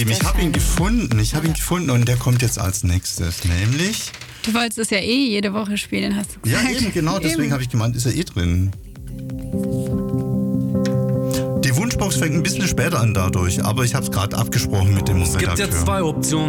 Ich habe ihn gefunden und der kommt jetzt als nächstes, nämlich... Du wolltest es ja jede Woche spielen, hast du gesagt. Ja, eben, genau, deswegen habe ich gemeint, ist er drin. Die Wunschbox fängt ein bisschen später an dadurch, aber ich habe es gerade abgesprochen mit dem Redakteur. Es gibt jetzt 2 Optionen.